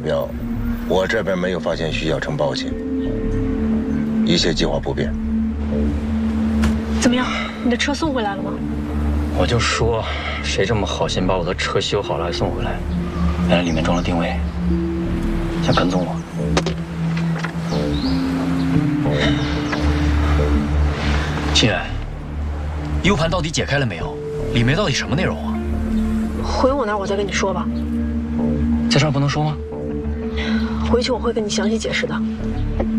表我这边没有发现徐小成报警，一切计划不变。 怎么样？你的车送回来了吗？ 我就说，谁这么好心把我的车修好了还送回来？原来里面装了定位，想跟踪我。清远 ，U 盘到底解开了没有？里面到底什么内容啊？ 回我那儿我再跟你说吧。 在这儿不能说吗？ 回去我会跟你详细解释的。